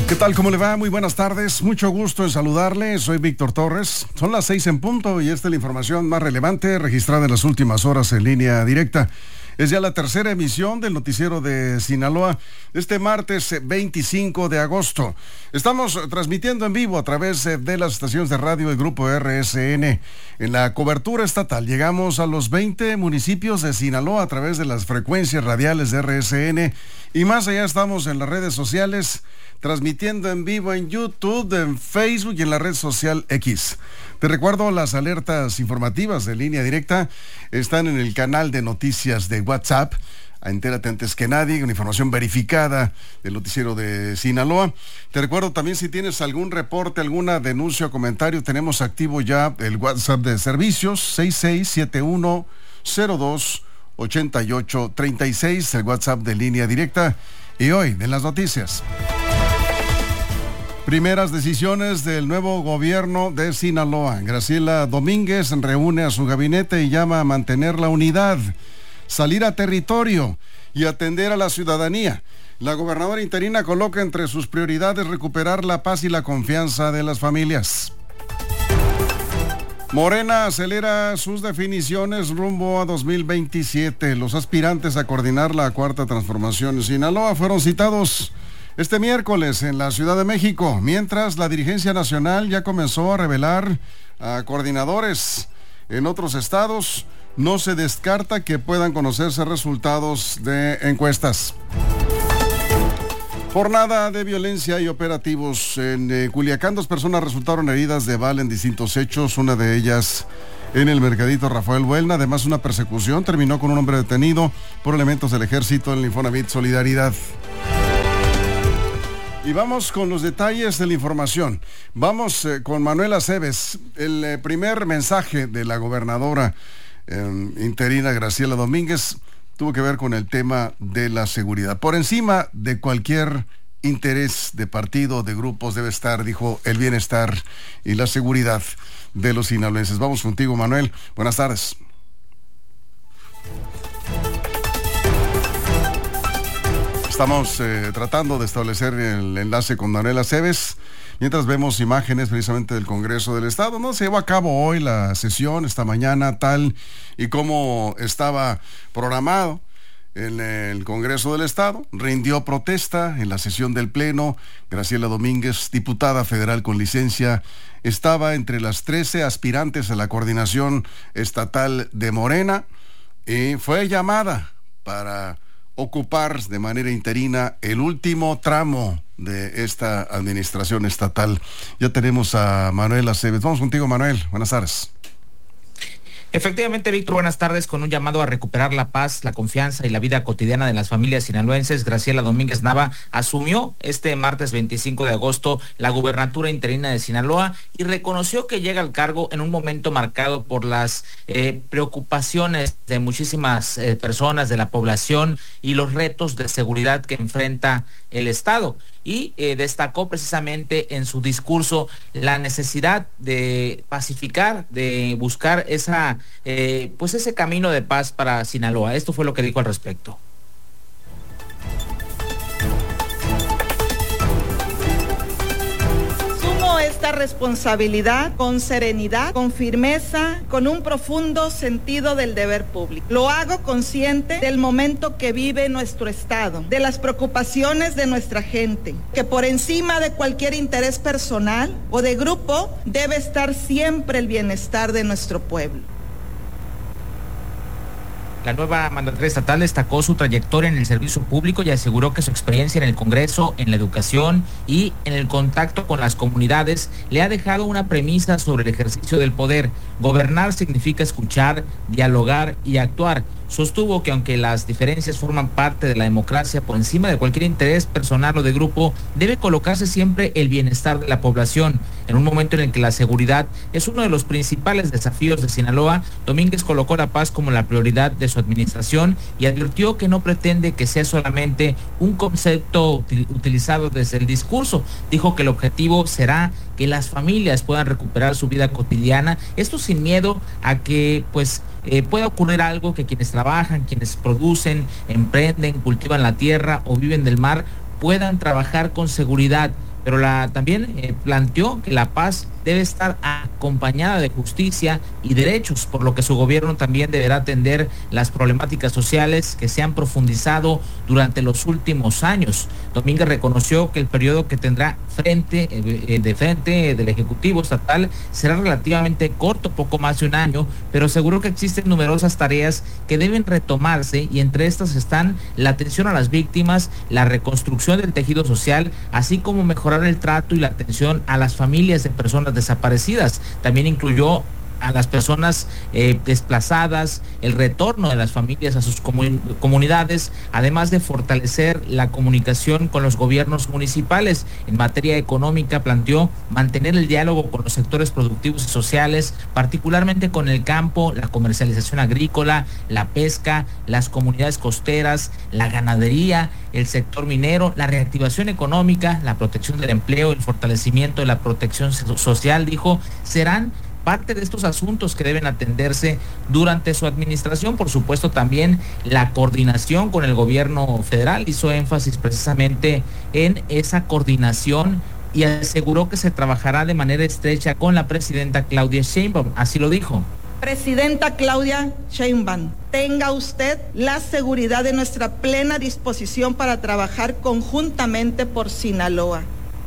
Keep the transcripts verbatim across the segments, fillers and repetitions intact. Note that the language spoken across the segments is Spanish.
¿Qué tal? ¿Cómo le va? Muy buenas tardes. Mucho gusto en saludarle. Soy Víctor Torres. Son las seis en punto y esta es la información más relevante registrada en las últimas horas en línea directa. Es ya la tercera emisión del noticiero de Sinaloa, este martes veinticinco de agosto. Estamos transmitiendo en vivo a través de las estaciones de radio del Grupo R S N. En la cobertura estatal llegamos a los veinte municipios de Sinaloa a través de las frecuencias radiales de R S N. Y más allá estamos en las redes sociales, transmitiendo en vivo en YouTube, en Facebook y en la red social X. Te recuerdo, las alertas informativas de línea directa están en el canal de noticias de WhatsApp. Entérate antes que nadie, una información verificada del noticiero de Sinaloa. Te recuerdo también, si tienes algún reporte, alguna denuncia o comentario, tenemos activo ya el WhatsApp de servicios seis seis siete uno cero dos ocho ocho tres seis, el WhatsApp de línea directa. Y hoy, en las noticias: primeras decisiones del nuevo gobierno de Sinaloa. Graciela Domínguez reúne a su gabinete y llama a mantener la unidad, salir a territorio y atender a la ciudadanía. La gobernadora interina coloca entre sus prioridades recuperar la paz y la confianza de las familias. Morena acelera sus definiciones rumbo a dos mil veintisiete. Los aspirantes a coordinar la cuarta transformación en Sinaloa fueron citados este miércoles en la Ciudad de México, mientras la dirigencia nacional ya comenzó a revelar a coordinadores en otros estados. No se descarta que puedan conocerse resultados de encuestas. Jornada de violencia y operativos en eh, Culiacán. Dos personas resultaron heridas de bala en distintos hechos, una de ellas en el mercadito Rafael Buelna. Además, una persecución terminó con un hombre detenido por elementos del ejército en el Infonavit Solidaridad. Y vamos con los detalles de la información. Vamos eh, con Manuel Aceves. El eh, primer mensaje de la gobernadora eh, interina Graciela Domínguez tuvo que ver con el tema de la seguridad. Por encima de cualquier interés de partido, de grupos, debe estar, dijo, el bienestar y la seguridad de los sinaloenses. Vamos contigo, Manuel. Buenas tardes. Estamos eh, tratando de establecer el enlace con Manuel Aceves, mientras vemos imágenes precisamente del Congreso del Estado. No se llevó a cabo hoy la sesión, esta mañana, tal y como estaba programado en el Congreso del Estado. Rindió protesta en la sesión del Pleno. Graciela Domínguez, diputada federal con licencia, estaba entre las trece aspirantes a la coordinación estatal de Morena y fue llamada para ocupar de manera interina el último tramo de esta administración estatal. Ya tenemos a Manuel Aceves. Vamos contigo, Manuel. Buenas tardes. Efectivamente, Víctor, buenas tardes. Con un llamado a recuperar la paz, la confianza y la vida cotidiana de las familias sinaloenses, Graciela Domínguez Nava asumió este martes veinticinco de agosto la gubernatura interina de Sinaloa y reconoció que llega al cargo en un momento marcado por las eh, preocupaciones de muchísimas eh, personas de la población y los retos de seguridad que enfrenta el Estado. Y eh, destacó precisamente en su discurso la necesidad de pacificar, de buscar esa, eh, pues ese camino de paz para Sinaloa. Esto fue lo que dijo al respecto. Esta responsabilidad con serenidad, con firmeza, con un profundo sentido del deber público. Lo hago consciente del momento que vive nuestro Estado, de las preocupaciones de nuestra gente, que por encima de cualquier interés personal o de grupo debe estar siempre el bienestar de nuestro pueblo. La nueva mandataria estatal destacó su trayectoria en el servicio público y aseguró que su experiencia en el Congreso, en la educación y en el contacto con las comunidades le ha dejado una premisa sobre el ejercicio del poder. Gobernar significa escuchar, dialogar y actuar. Sostuvo que aunque las diferencias forman parte de la democracia, por encima de cualquier interés personal o de grupo, debe colocarse siempre el bienestar de la población. En un momento en el que la seguridad es uno de los principales desafíos de Sinaloa, Domínguez colocó la paz como la prioridad de su administración y advirtió que no pretende que sea solamente un concepto util- utilizado desde el discurso. Dijo que el objetivo será que las familias puedan recuperar su vida cotidiana, esto sin miedo a que pues eh, pueda ocurrir algo, que quienes trabajan, quienes producen, emprenden, cultivan la tierra o viven del mar puedan trabajar con seguridad, pero la, también eh, planteó que la paz debe estar acompañada de justicia y derechos, por lo que su gobierno también deberá atender las problemáticas sociales que se han profundizado durante los últimos años. Domínguez reconoció que el periodo que tendrá frente eh, de frente del Ejecutivo Estatal será relativamente corto, poco más de un año, pero aseguró que existen numerosas tareas que deben retomarse y entre estas están la atención a las víctimas, la reconstrucción del tejido social, así como mejorar el trato y la atención a las familias de personas desaparecidas. También incluyó a las personas eh, desplazadas, el retorno de las familias a sus comun- comunidades, además de fortalecer la comunicación con los gobiernos municipales. En materia económica planteó mantener el diálogo con los sectores productivos y sociales, particularmente con el campo, la comercialización agrícola, la pesca, las comunidades costeras, la ganadería, el sector minero, la reactivación económica, la protección del empleo, el fortalecimiento de la protección social, dijo, serán parte de estos asuntos que deben atenderse durante su administración. Por supuesto, también la coordinación con el gobierno federal, hizo énfasis precisamente en esa coordinación y aseguró que se trabajará de manera estrecha con la presidenta Claudia Sheinbaum, así lo dijo. Presidenta Claudia Sheinbaum, tenga usted la seguridad de nuestra plena disposición para trabajar conjuntamente por Sinaloa.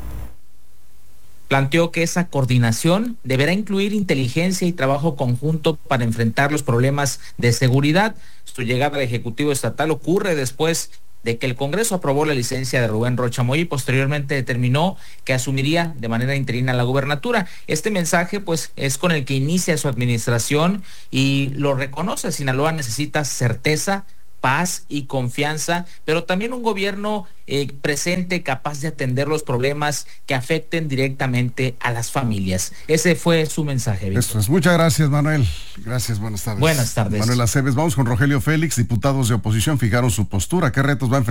Planteó que esa coordinación deberá incluir inteligencia y trabajo conjunto para enfrentar los problemas de seguridad. Su llegada al Ejecutivo Estatal ocurre después de que el Congreso aprobó la licencia de Rubén Rocha Moya y posteriormente determinó que asumiría de manera interina la gubernatura. Este mensaje pues es con el que inicia su administración y lo reconoce. Sinaloa necesita certeza, paz y confianza, pero también un gobierno eh, presente, capaz de atender los problemas que afecten directamente a las familias. Ese fue su mensaje, Víctor. Eso es. Muchas gracias, Manuel. Gracias, buenas tardes. Buenas tardes. Manuel Aceves. Vamos con Rogelio Félix. Diputados de oposición fijaron su postura. ¿Qué retos va a enfrentar